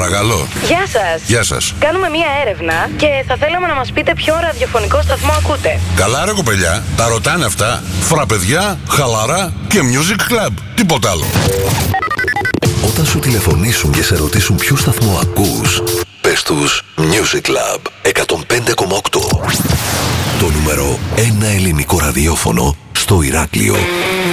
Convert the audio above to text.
Παρακαλώ. Γεια σας. Γεια σας. Κάνουμε μία έρευνα και θα θέλαμε να μας πείτε ποιο ραδιοφωνικό σταθμό ακούτε. Καλά ρε κοπελιά, τα ρωτάνε αυτά. Φραπεδιά, χαλαρά και music club. Τίποτα άλλο. Όταν σου τηλεφωνήσουν και σε ρωτήσουν ποιο σταθμό ακούς, πες τους Music Club 105,8. Το νούμερο 1 ελληνικό ραδιόφωνο στο Ηράκλειο.